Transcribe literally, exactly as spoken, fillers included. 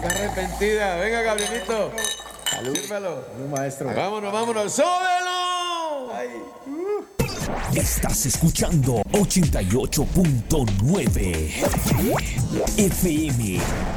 está arrepentida. Venga, Gabrielito. Salud. Sírvelo. Salud, maestro. Vámonos, vámonos. ¡Súbelo! Ay. Estás escuchando ochenta y ocho punto nueve F M.